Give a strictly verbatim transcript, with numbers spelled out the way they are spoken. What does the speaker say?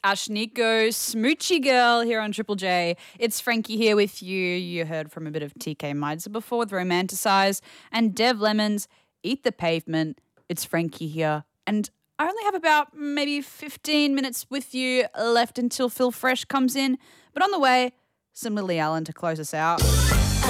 Ashniko, Smoochy Girl here on Triple J. It's Frankie here with you. You heard from a bit of T K Meidzer before with Romanticize and Dev Lemons, Eat the Pavement. It's Frankie here. And I only have about maybe fifteen minutes with you left until Phil Fresh comes in. But on the way, some Lily Allen to close us out.